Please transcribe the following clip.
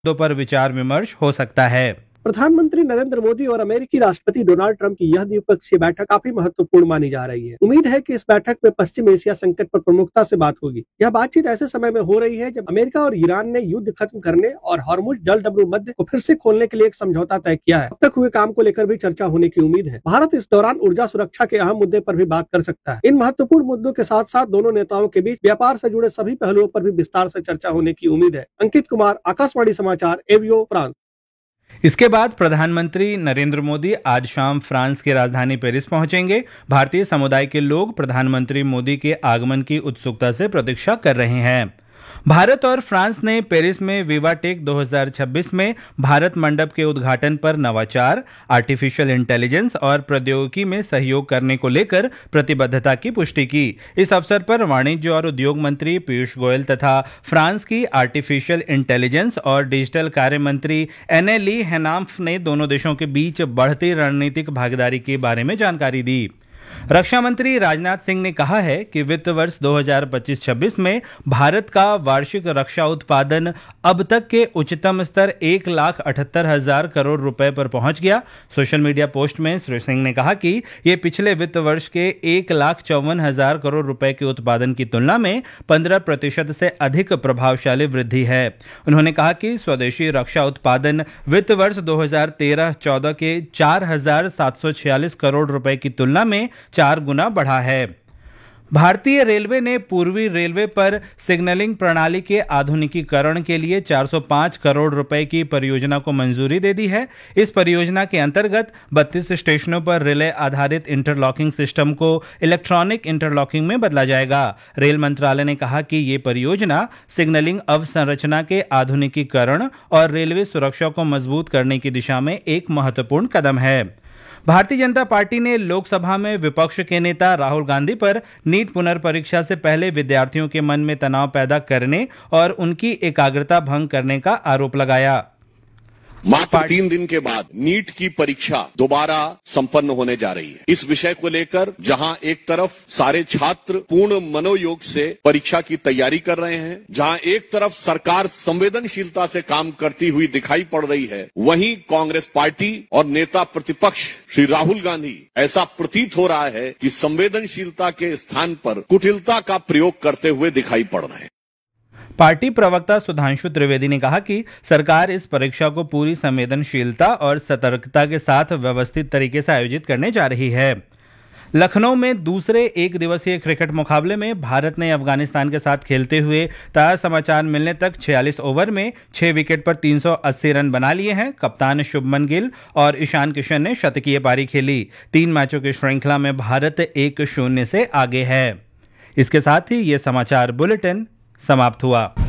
मुद्दों पर विचार विमर्श हो सकता है। प्रधानमंत्री नरेंद्र मोदी और अमेरिकी राष्ट्रपति डोनाल्ड ट्रंप की यह द्विपक्षीय बैठक काफी महत्वपूर्ण मानी जा रही है। उम्मीद है कि इस बैठक में पश्चिम एशिया संकट पर प्रमुखता से बात होगी। यह बातचीत ऐसे समय में हो रही है जब अमेरिका और ईरान ने युद्ध खत्म करने और हॉर्मुज जलडमरू मध्य को फिर से खोलने के लिए एक समझौता तय किया है। अब तक हुए काम को लेकर भी चर्चा होने की उम्मीद है। भारत इस दौरान ऊर्जा सुरक्षा के अहम मुद्दे पर भी बात कर सकता है। इन महत्वपूर्ण मुद्दों के साथ साथ दोनों नेताओं के बीच व्यापार से जुड़े सभी पहलुओं पर भी विस्तार से चर्चा होने की उम्मीद है। अंकित कुमार, आकाशवाणी समाचार, एवियो, फ्रांस। इसके बाद प्रधानमंत्री नरेंद्र मोदी आज शाम फ्रांस की राजधानी पेरिस पहुंचेंगे। भारतीय समुदाय के लोग प्रधानमंत्री मोदी के आगमन की उत्सुकता से प्रतीक्षा कर रहे हैं। भारत और फ्रांस ने पेरिस में विवाटेक 2026 में भारत मंडप के उद्घाटन पर नवाचार, आर्टिफिशियल इंटेलिजेंस और प्रौद्योगिकी में सहयोग करने को लेकर प्रतिबद्धता की पुष्टि की। इस अवसर पर वाणिज्य और उद्योग मंत्री पीयूष गोयल तथा फ्रांस की आर्टिफिशियल इंटेलिजेंस और डिजिटल कार्य मंत्री एनेली हेनाम्फ ने दोनों देशों के बीच बढ़ती रणनीतिक भागीदारी के बारे में जानकारी दी। रक्षा मंत्री राजनाथ सिंह ने कहा है कि वित्त वर्ष 2025-26 में भारत का वार्षिक रक्षा उत्पादन अब तक के उच्चतम स्तर 1,78,000 करोड़ रुपए पर पहुंच गया। सोशल मीडिया पोस्ट में श्री सिंह ने कहा कि ये पिछले वित्त वर्ष के 1,54,000 करोड़ रुपए के उत्पादन की तुलना में 15% से अधिक प्रभावशाली वृद्धि है। उन्होंने कहा कि स्वदेशी रक्षा उत्पादन वित्त वर्ष 2013-14 के 4,746 करोड़ रुपए की तुलना में 4 गुना बढ़ा है। भारतीय रेलवे ने पूर्वी रेलवे पर सिग्नलिंग प्रणाली के आधुनिकीकरण के लिए 405 करोड़ रुपए की परियोजना को मंजूरी दे दी है। इस परियोजना के अंतर्गत 32 स्टेशनों पर रिले आधारित इंटरलॉकिंग सिस्टम को इलेक्ट्रॉनिक इंटरलॉकिंग में बदला जाएगा। रेल मंत्रालय ने कहा कि ये परियोजना सिग्नलिंग अवसंरचना के आधुनिकीकरण और रेलवे सुरक्षा को मजबूत करने की दिशा में एक महत्वपूर्ण कदम है। भारतीय जनता पार्टी ने लोकसभा में विपक्ष के नेता राहुल गांधी पर नीट पुनर्परीक्षा से पहले विद्यार्थियों के मन में तनाव पैदा करने और उनकी एकाग्रता भंग करने का आरोप लगाया। मात्र 3 दिन के बाद नीट की परीक्षा दोबारा संपन्न होने जा रही है। इस विषय को लेकर जहां एक तरफ सारे छात्र पूर्ण मनोयोग से परीक्षा की तैयारी कर रहे हैं, जहां एक तरफ सरकार संवेदनशीलता से काम करती हुई दिखाई पड़ रही है, वहीं कांग्रेस पार्टी और नेता प्रतिपक्ष श्री राहुल गांधी ऐसा प्रतीत हो रहा है कि संवेदनशीलता के स्थान पर कुटिलता का प्रयोग करते हुए दिखाई पड़ रहे हैं। पार्टी प्रवक्ता सुधांशु त्रिवेदी ने कहा कि सरकार इस परीक्षा को पूरी संवेदनशीलता और सतर्कता के साथ व्यवस्थित तरीके से आयोजित करने जा रही है। लखनऊ में दूसरे एक दिवसीय क्रिकेट मुकाबले में भारत ने अफगानिस्तान के साथ खेलते हुए ताजा समाचार मिलने तक 46 ओवर में 6 विकेट पर 380 रन बना लिए हैं। कप्तान शुभमन गिल और ईशान किशन ने शतकीय पारी खेली। 3 मैचों की श्रृंखला में भारत 1-0 से आगे है। इसके साथ ही ये समाचार बुलेटिन समाप्त हुआ।